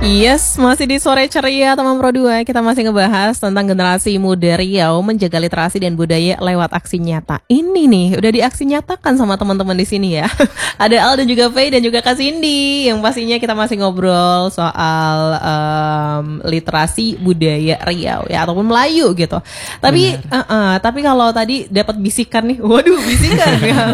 Yes, masih di Sore Ceria teman Pro 2. Kita masih ngebahas tentang generasi muda Riau menjaga literasi dan budaya lewat aksi nyata. Ini nih, udah diaksi nyatakan sama teman-teman di sini ya. Ada Al dan juga Faye dan juga Kak Cindy. Yang pastinya kita masih ngobrol soal literasi budaya Riau ya, ataupun Melayu gitu. Tapi tapi kalau tadi dapat bisikan nih, waduh bisikan ya.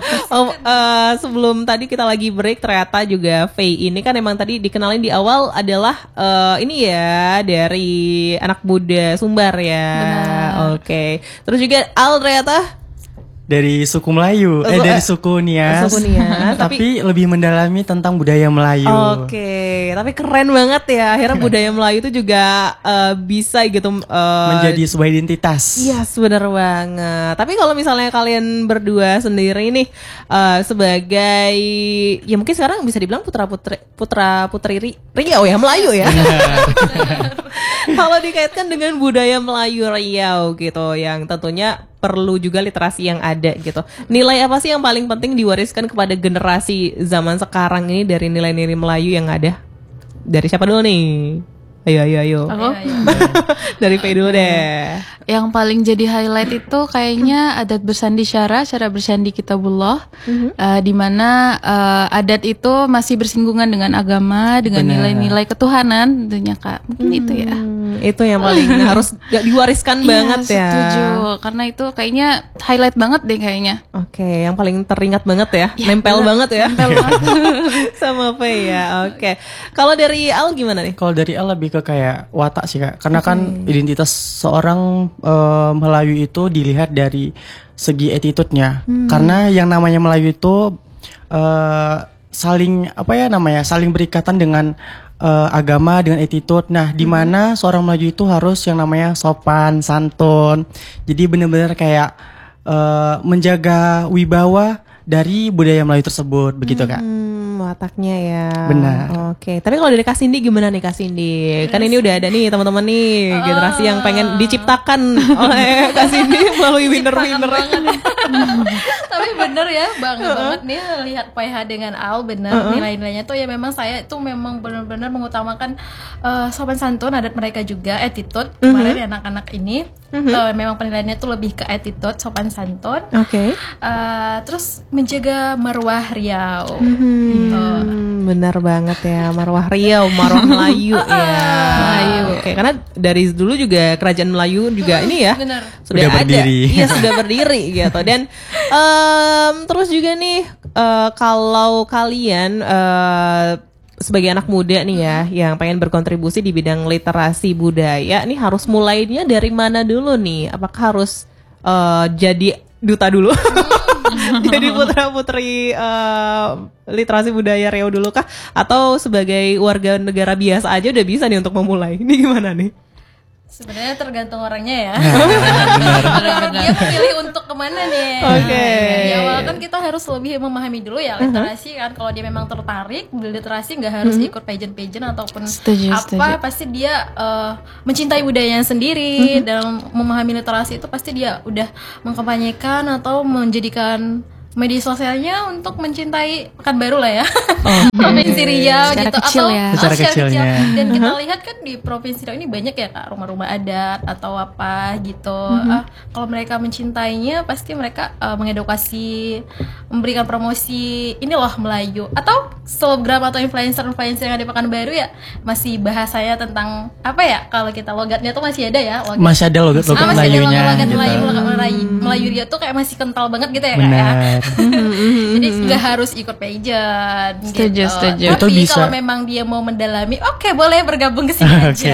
Sebelum tadi kita lagi break, ternyata juga Faye ini kan emang tadi dikenalin di awal adalah ini ya dari anak muda Sumbar ya. Oke. Terus juga Al ternyata dari suku Melayu, dari suku Nias. Suku Nias, tapi lebih mendalami tentang budaya Melayu. Oke, tapi keren banget ya. Akhirnya budaya Melayu itu juga bisa gitu menjadi sebuah identitas. Iya, benar banget. Tapi kalau misalnya kalian berdua sendiri nih sebagai ya mungkin sekarang bisa dibilang putra putri Riau ya, Melayu ya. Kalau dikaitkan dengan budaya Melayu Riau gitu, yang tentunya perlu juga literasi yang ada gitu. Nilai apa sih yang paling penting diwariskan kepada generasi zaman sekarang ini dari nilai-nilai Melayu yang ada? Dari siapa dulu nih? Ayo. Aku? Dari Faye dulu deh. Yang paling jadi highlight itu kayaknya adat bersandi syara, cara bersandi kitabullah, di mana adat itu masih bersinggungan dengan agama, dengan nilai-nilai ketuhanan, tentunya Kak. Mungkin itu ya. Itu yang paling harus diwariskan banget ya. Setuju, karena itu kayaknya highlight banget deh kayaknya. Oke, yang paling teringat banget ya, nempel banget ya. Sama Faye ya. Oke. Kalau dari Al gimana nih? Kalau dari Al lebih ke kayak watak sih Kak, karena kan identitas seorang Melayu itu dilihat dari segi attitude-nya. Karena yang namanya Melayu itu saling saling berikatan dengan agama, dengan attitude. Nah, di mana seorang Melayu itu harus yang namanya sopan, santun. Jadi benar-benar kayak menjaga wibawa dari budaya Melayu tersebut, begitu Kak. Wataknya ya. Benar. Oke, tapi kalau dari Kak Cindy gimana nih Kak Cindy? Kan ini udah ada nih teman-teman nih generasi yang pengen diciptakan oleh Kak Cindy melalui winner-winner. Tapi bener ya, bangga banget nih lihat PH dengan Al, bener nilai-nilainya tuh ya memang saya itu memang benar-benar mengutamakan sopan santun, adat mereka juga, attitude. Kemarin anak-anak ini memang penilaiannya tuh lebih ke attitude, sopan santun. Oke. Terus menjaga marwah Riau. Benar banget ya, marwah Riau, marwah Melayu ya. Melayu. Oke, karena dari dulu juga kerajaan Melayu juga ini ya. Bener. Sudah ada. Berdiri. Iya, sudah berdiri gitu. Dan terus juga nih kalau kalian sebagai anak muda nih ya yang pengen berkontribusi di bidang literasi budaya, nih harus mulainya dari mana dulu nih? Apakah harus jadi duta dulu? Jadi putra-putri literasi budaya Riau dulu kah? Atau sebagai warga negara biasa aja udah bisa nih untuk memulai? Ini gimana nih? Sebenarnya tergantung orangnya ya. Benar. Dia memilih untuk kemana nih. Oke. Di awal kan kita harus lebih memahami dulu ya literasi kan. Kalau dia memang tertarik di literasi, nggak harus ikut pageant ataupun Setuju. pasti dia mencintai budayanya sendiri. Dalam memahami literasi itu pasti dia udah mengkampanyekan atau menjadikan media sosialnya untuk mencintai Pekanbaru lah ya. Provinsi Riau Secara gitu kecil atau ya. Secara kecil. kecilnya. Dan kita lihat kan di Provinsi Riau ini banyak ya Kak rumah-rumah adat atau apa gitu. Kalau mereka mencintainya pasti mereka mengedukasi, memberikan promosi ini loh Melayu, atau selebgram atau influencer yang ada di Pekanbaru ya masih bahasanya tentang apa ya, kalau kita logatnya tuh masih ada ya logat. Masih ada logat Masih ada Melayunya logat gitu. Melayu Riau tuh kayak masih kental banget gitu ya Kak ya. Benar. Jadi nggak harus ikut pageant Setuju, gitu. setuju. Tapi Itu bisa. kalau memang dia mau mendalami, oke, boleh bergabung ke sini aja.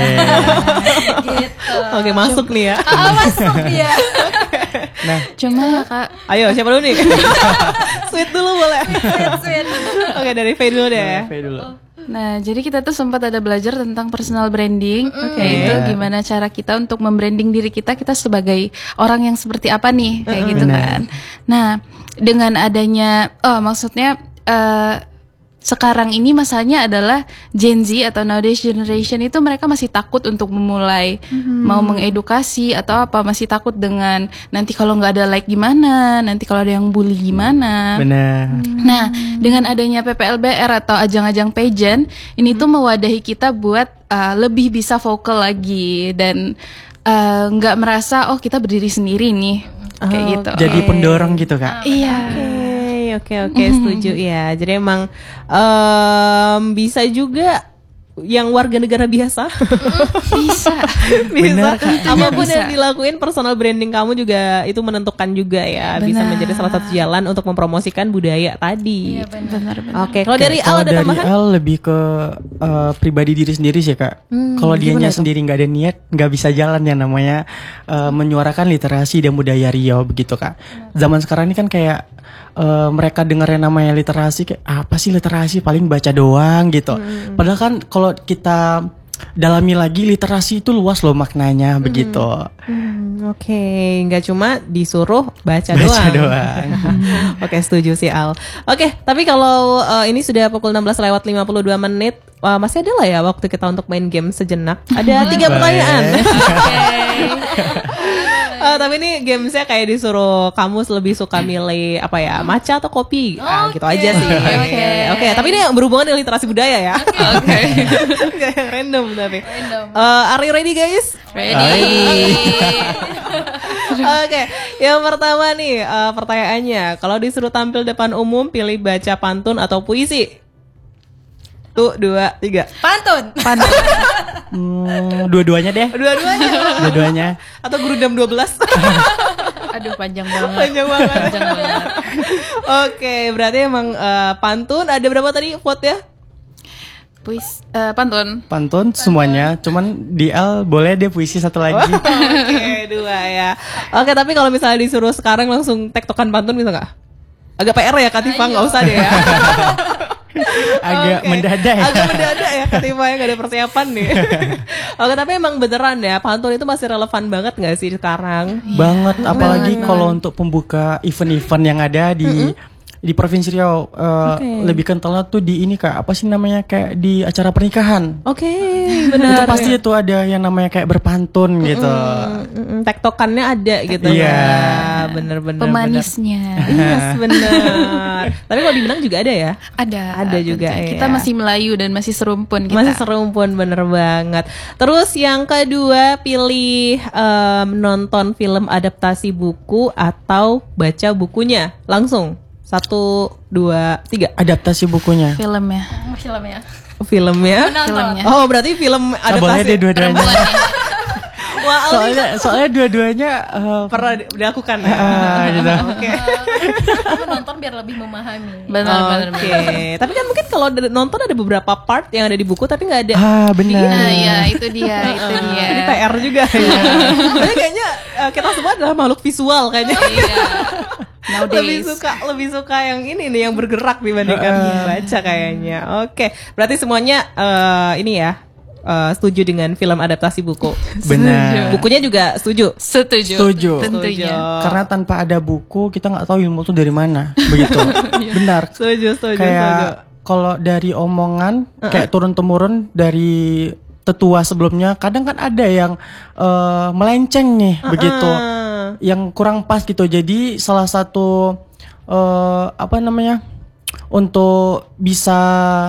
Gitu. Oke, masuk nih ya. Masuk dia. Nah, Cuma ya Kak, Ayo, siapa dulu nih? Sweet dulu boleh. Sweet. Oke, dari Faye dulu deh. Faye dulu. nah jadi kita tuh sempat ada belajar tentang personal branding, yaitu gimana cara kita untuk membranding diri kita sebagai orang yang seperti apa nih, kayak gitu Benar. kan. Nah dengan adanya, maksudnya sekarang ini masalahnya adalah Gen Z atau nowadays generation itu mereka masih takut untuk memulai mau mengedukasi atau apa, masih takut dengan nanti kalau nggak ada like gimana, nanti kalau ada yang bully gimana. Benar. Nah, dengan adanya PPLBR atau ajang-ajang pageant, ini tuh mewadahi kita buat lebih bisa vokal lagi dan nggak merasa oh kita berdiri sendiri nih kayak gitu. Jadi pendorong gitu Kak. Iya. Oke, setuju ya. Jadi emang bisa juga yang warga negara biasa Bisa. bisa apapun bisa. yang dilakuin personal branding kamu juga itu menentukan juga ya, bisa Benar. menjadi salah satu jalan untuk mempromosikan budaya tadi. Iya benar. Benar. Oke, kalau dari Al Kalau ada dari tambahan? Al lebih ke pribadi diri sendiri sih Kak. Kalau dianya sendiri nggak ada niat, nggak bisa jalan yang namanya menyuarakan literasi dan budaya Riau begitu Kak. Zaman sekarang ini kan kayak mereka dengar yang namanya literasi kayak apa sih literasi, paling baca doang gitu. Padahal kan kalau kita dalami lagi literasi itu luas loh maknanya begitu. Oke, nggak cuma disuruh baca Baca doang. doang. Oke, setuju sih Al. Oke, tapi kalau ini sudah pukul 16:52 menit, masih ada lah ya waktu kita untuk main game sejenak. Ada 3 pertanyaan. Tapi ini gamesnya kayak disuruh kamu lebih suka milih apa ya, matcha atau kopi, gitu aja sih. Oke. Tapi ini berhubungan dengan literasi budaya ya. Oke. Kayak random tapi. Are you ready guys? Ready. Oke, yang pertama nih pertanyaannya, kalau disuruh tampil depan umum, pilih baca pantun atau puisi? 1, 2, 3. Pantun. Dua-duanya deh. Dua-duanya. Dua-duanya. Atau Gurudam 12. Aduh panjang banget. Panjang banget. Panjang banget. Oke, berarti emang pantun ada berapa tadi vote ya? Pantun. Pantun semuanya, cuman di L boleh deh puisi satu lagi. Oke, 2 ya. Oke, tapi kalau misalnya disuruh sekarang langsung tektokan pantun bisa nggak? Agak PR ya Katifa, nggak usah deh ya. Agak Oke. mendadak ya. Agak mendadak ya Katifa, yang gak ada persiapan nih. Oke, tapi emang beneran ya, pantun itu masih relevan banget gak sih sekarang? Banget, apalagi kalau untuk pembuka event-event yang ada di Provinsi Riau, lebih kentalnya tuh di ini Kak, apa sih namanya, kayak di acara pernikahan. Oke, Itu benar. pasti itu ada yang namanya kayak berpantun gitu. Tektokannya ada gitu Iya. ya. Bener-bener. Pemanisnya. Yes, bener. Tapi kalau di Minang juga ada ya? Ada juga, tentu. Kita iya. masih Melayu dan masih serumpun kita. Masih serumpun, bener banget. Terus yang kedua, pilih nonton film adaptasi buku atau baca bukunya langsung. 1, 2, 3. Adaptasi bukunya. Filmnya. Filmnya. Filmnya. Filmnya. Oh, berarti film Boleh adaptasi. deh dua-duanya. Wah, Soalnya dua-duanya pernah dilakukan ya. gitu. Oke. Aku nonton biar lebih memahami. Benar. Oke. Tapi kan mungkin kalau nonton ada beberapa part yang ada di buku tapi nggak ada. Benar. Nah, ya itu dia, itu dia. Ini PR juga ya. Tapi kayaknya kita semua adalah makhluk visual kayaknya. Iya. lebih Nowadays. suka yang ini nih, yang bergerak dibandingkan baca kayaknya. Oke. Berarti semuanya ini ya. Setuju dengan film adaptasi buku. Benar. Bukunya juga setuju. Setuju. Tentunya. Karena tanpa ada buku kita nggak tahu ilmu itu dari mana, begitu. Benar. Setuju. Kayak kalau dari omongan kayak turun temurun dari tetua sebelumnya, kadang kan ada yang melenceng nih, begitu, yang kurang pas gitu. Jadi salah satu apa namanya, untuk bisa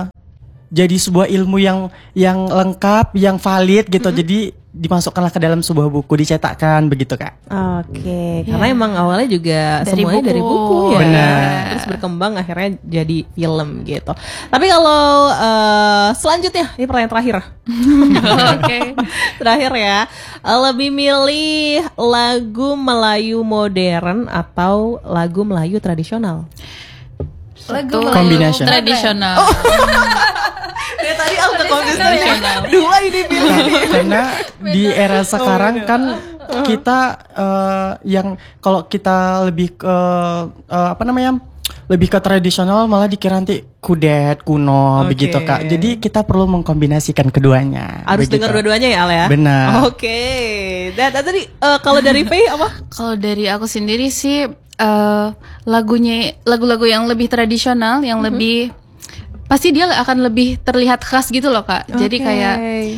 jadi sebuah ilmu yang lengkap, yang valid gitu. Jadi dimasukkanlah ke dalam sebuah buku, dicetakkan begitu Kak. Oke, karena emang awalnya juga Dari semuanya buku. dari buku ya. Benar. Terus berkembang akhirnya jadi film gitu. Tapi kalau selanjutnya, ini pertanyaan terakhir. Oke. Terakhir ya, lebih milih lagu Melayu modern atau lagu Melayu tradisional? Lagu Combination. Tradisional. Dari tadi aku Tradisional. dua ini pilih. Karena di era sekarang kan kita yang kalau kita lebih ke apa namanya, lebih ke tradisional malah dikira nanti kudet, kuno, Oke. begitu Kak. Jadi kita perlu mengkombinasikan keduanya. Harus begitu. dengar dua-duanya ya Al ya? Benar. Oke. Dan tadi kalau dari Faye apa? Kalau dari aku sendiri sih lagu-lagu yang lebih tradisional, yang lebih pasti dia akan lebih terlihat khas gitu loh Kak. Jadi kayak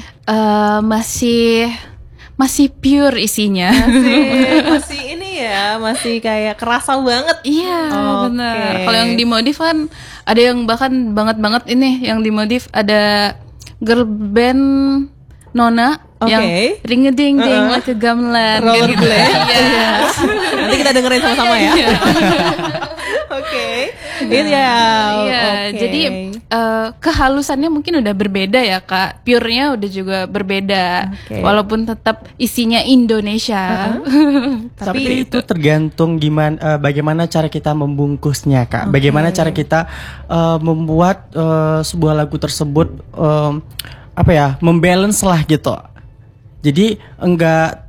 masih pure isinya. Masih ini ya, masih kayak kerasa banget. Iya, benar. Kalau yang dimodif kan ada yang bahkan banget ini yang dimodif, ada girl band Nona yang ring-a-ding like a gamelan gitu. Iya. Nanti kita dengerin sama-sama ya. Jadi kehalusannya mungkin udah berbeda ya Kak. Purenya udah juga berbeda. Walaupun tetap isinya Indonesia. Tapi itu tergantung bagaimana cara kita membungkusnya Kak. Bagaimana cara kita membuat sebuah lagu tersebut membalance lah gitu. Jadi enggak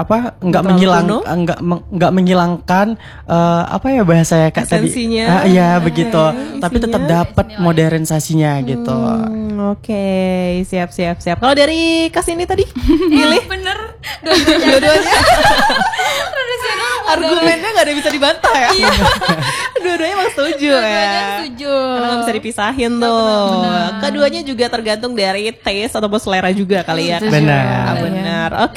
menghilangkan bahasanya Kak tadi. Iya begitu. Tapi tetap dapat modernisasinya gitu. Siap. Kalau dari Kasini tadi pilih Bener. dua-duanya. Argumennya nggak ada bisa dibantah ya. Dua-duanya emang setuju ya. Karena nggak bisa dipisahin tuh. Keduanya juga tergantung dari taste ataupun selera juga kali ya. Benar.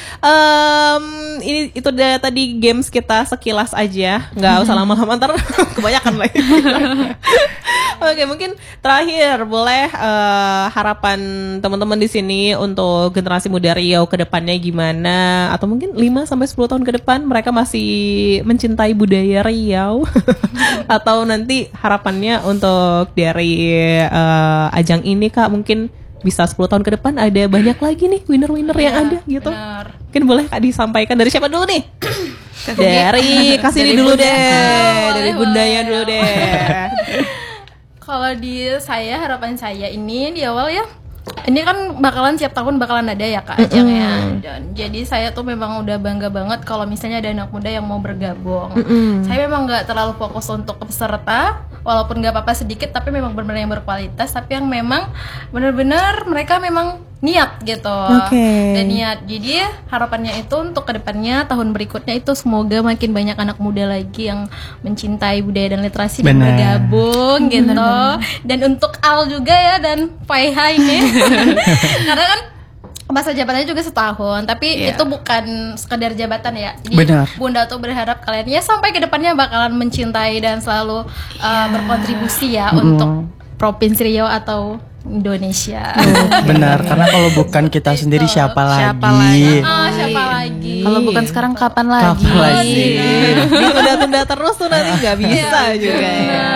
Ini itu udah tadi games kita sekilas aja. Nggak usah lama-lama, ntar kebanyakan lagi. Mungkin terakhir boleh harapan teman-teman di sini untuk generasi muda Riau ke depannya gimana, atau mungkin 5 sampai 10 tahun ke depan mereka masih mencintai budaya Riau atau nanti harapannya untuk dari ajang ini Kak, mungkin bisa 10 tahun ke depan ada banyak lagi nih winner-winner yang ada gitu. Mungkin boleh Kak disampaikan dari siapa dulu nih? Dari Kasini dulu deh. Dari bundanya dulu deh. Kalau di saya, harapan saya ini di awal ya, ini kan bakalan setiap tahun bakalan ada ya Kak ajangnya. Dan jadi saya tuh memang udah bangga banget kalau misalnya ada anak muda yang mau bergabung. Saya memang nggak terlalu fokus untuk peserta, walaupun nggak apa-apa sedikit, tapi memang benar-benar yang berkualitas, tapi yang memang benar-benar mereka memang niat gitu. Dan niat. Jadi harapannya itu untuk kedepannya tahun berikutnya itu semoga makin banyak anak muda lagi yang mencintai budaya dan literasi dan bergabung gitu. Dan untuk Al juga ya dan Faiha ini karena kan masa jabatannya juga setahun, tapi itu bukan sekedar jabatan ya. Jadi Bunda tuh berharap kalian ya sampai kedepannya bakalan mencintai dan selalu berkontribusi ya untuk Provinsi Riau atau Indonesia. Benar, karena kalau bukan kita sendiri siapa lagi? Siapa lagi? Kalau bukan sekarang kapan lagi? Ditunda-tunda terus tuh nanti nggak bisa juga ya.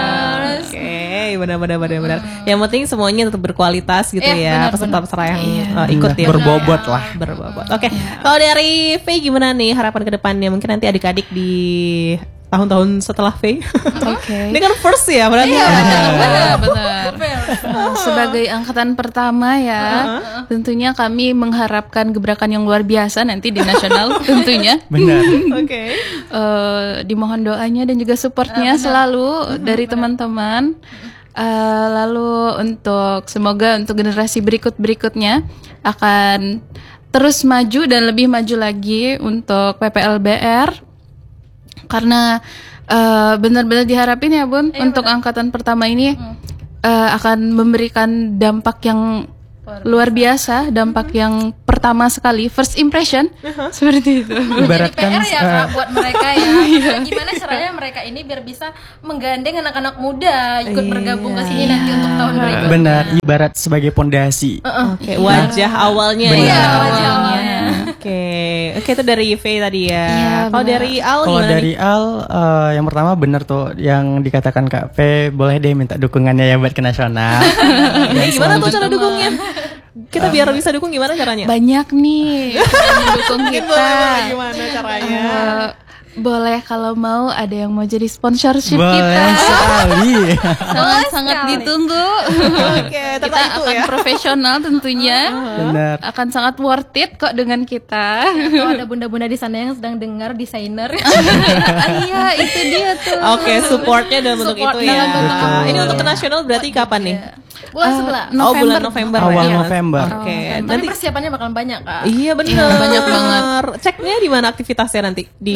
Benar. Yang penting semuanya tetap berkualitas gitu ya. Peserta-peserta yang ikut ya. Berbobot lah. Kalau dari Faye gimana nih harapan ke depannya? Mungkin nanti adik-adik di tahun-tahun setelah Faye. Ini kan first ya berarti. Benar. Sebagai angkatan pertama ya, tentunya kami mengharapkan gebrakan yang luar biasa nanti di nasional tentunya. Benar. Dimohon doanya dan juga supportnya selalu dari teman-teman. Lalu semoga untuk generasi berikutnya akan terus maju dan lebih maju lagi untuk PPLBR. Karena benar-benar diharapin ya Bun, untuk angkatan pertama ini akan memberikan dampak yang luar biasa, dampak yang pertama sekali, first impression, seperti itu. Ibaratkan PR ya Kak buat mereka ya. Gimana caranya mereka ini biar bisa menggandeng anak-anak muda ikut bergabung ke sini nanti untuk tahun berikutnya. Benar, ibarat sebagai pondasi. Wajah awalnya. Wajah awalnya. Itu dari Faye tadi ya. Kalau dari Al Kalau gimana dari Al yang pertama benar tuh yang dikatakan Kak Faye, boleh deh minta dukungannya ya buat ke nasional. Gimana tuh cara dukungnya? Kita biar bisa dukung gimana caranya? Banyak nih yang mendukung kita. Gimana caranya? Boleh kalau mau ada yang mau jadi sponsorship Boleh kita. sekali. Sangat ditunggu. Kita akan profesional tentunya. Benar. Akan sangat worth it kok dengan kita. Kalau ada bunda-bunda di sana yang sedang dengar desainer. Iya, itu dia tuh. Supportnya dalam bentuk itu ya. Ini untuk ke nasional berarti kapan nih? Bulan sebelah. Bulan November. Awal November. Tapi persiapannya bakalan banyak Kak. Iya benar. Banyak banget. Ceknya di mana aktivitasnya nanti? Nanti ada di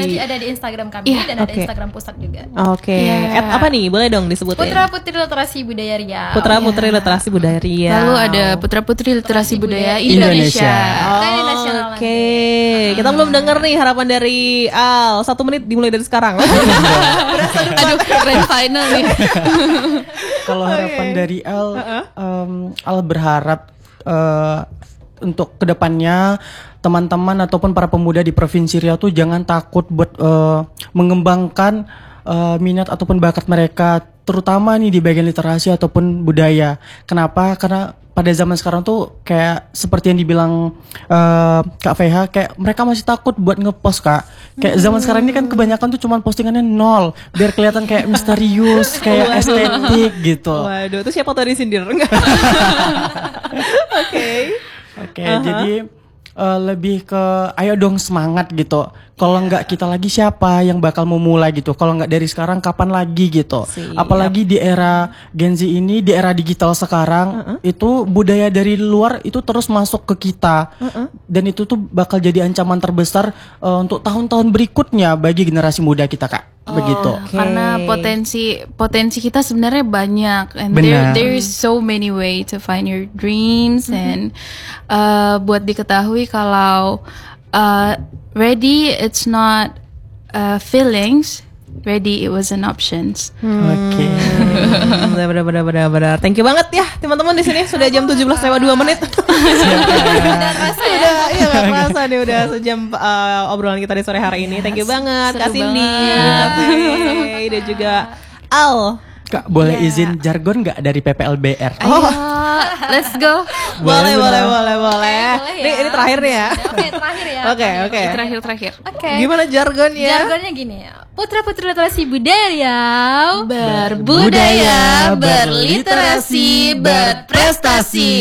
di Instagram kami dan ada oke. Instagram pusat juga. Oke. Iya. Apa nih? Boleh dong disebutin. Putra Putri Literasi Budaya Riau. Putra Putri Literasi Budaya Riau. Lalu ada Putra Putri Literasi Budaya Indonesia. Indonesia. Dari nasional Oke, kita belum denger nih harapan dari Al. 1 menit dimulai dari sekarang. Aduh, grand final nih. Kalau harapan dari Al berharap untuk kedepannya teman-teman ataupun para pemuda di Provinsi Riau tuh jangan takut buat mengembangkan minat ataupun bakat mereka, terutama nih di bagian literasi ataupun budaya. Kenapa? Karena pada zaman sekarang tuh kayak seperti yang dibilang Kak VH, kayak mereka masih takut buat ngepost, Kak. Kayak zaman sekarang ini kan kebanyakan tuh cuman postingannya 0 biar kelihatan kayak misterius, kayak estetik gitu. Waduh, itu siapa tadi sindir? Enggak. Oke, jadi lebih ke ayo dong semangat gitu. Kalau nggak kita lagi siapa yang bakal memulai gitu. Kalau nggak dari sekarang kapan lagi gitu. Siap. Apalagi di era Gen Z ini, di era digital sekarang itu budaya dari luar itu terus masuk ke kita. Dan itu tuh bakal jadi ancaman terbesar untuk tahun-tahun berikutnya bagi generasi muda kita, Kak. Begitu. Karena potensi kita sebenarnya banyak, and Benar. there is so many way to find your dreams, and buat diketahui kalau ready it's not feelings, ready it was an options. Oke. Benar. Thank you banget ya teman-teman di sini. Sudah jam 17:02. Udah, iya gak kerasa nih udah sejam obrolan kita di sore hari ini. Thank you banget Kak seru Cindy, banget. Kak Faye, dan juga Al. Kak, boleh izin jargon nggak dari PPLBR? Ayo, let's go. Boleh. Boleh Ini terakhir nih ya. Oke, terakhir ya. Oke. Terakhir. Oke. Gimana jargonnya? Jargonnya gini ya. Putra Putri Literasi Budaya Riau Berbudaya, berliterasi, berprestasi.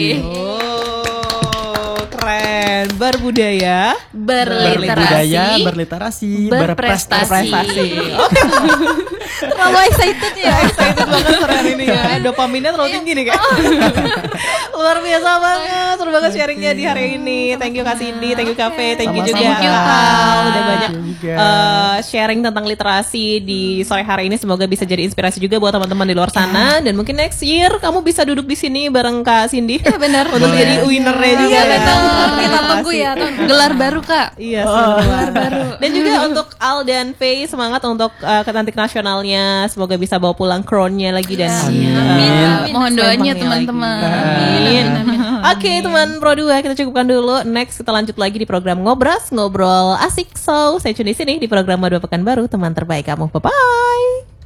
Oh, keren. Berbudaya, Berliterasi, berliterasi, berprestasi. Terlalu excited ya. Excited banget sore hari ini ya. Dopaminnya terlalu tinggi nih Kak. Luar biasa banget. Seru banget sharingnya di hari ini. Thank you Kak Cindy, thank you Kak Faye, thank you juga Sama-sama. Al. Udah banyak juga. sharing tentang literasi di sore hari ini. Semoga bisa jadi inspirasi juga buat teman-teman di luar sana. Dan mungkin next year kamu bisa duduk di sini bareng Kak Cindy. Iya benar. Untuk jadi winnernya juga. Iya ya. betul. Kita tunggu ya. Gelar baru, Kak. Iya, gelar baru. Dan juga untuk Al dan Faye, semangat untuk kecantik nasionalnya. Semoga bisa bawa pulang crown-nya lagi dan Amin. Mohon doanya selampangnya teman-teman. Amin. Oke, teman Pro 2, kita cukupkan dulu. Next kita lanjut lagi di program Ngobras, ngobrol asik. So, saya tune di sini di program Madu Pekan Baru, teman terbaik kamu. Bye bye.